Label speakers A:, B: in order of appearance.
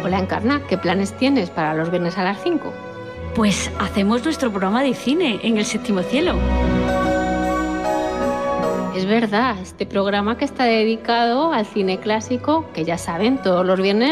A: Hola, Encarna, ¿qué planes tienes para los viernes a las 5?
B: Pues hacemos nuestro programa de cine en el Séptimo Cielo.
A: Es verdad, este programa que está dedicado al cine clásico, que ya saben, todos los viernes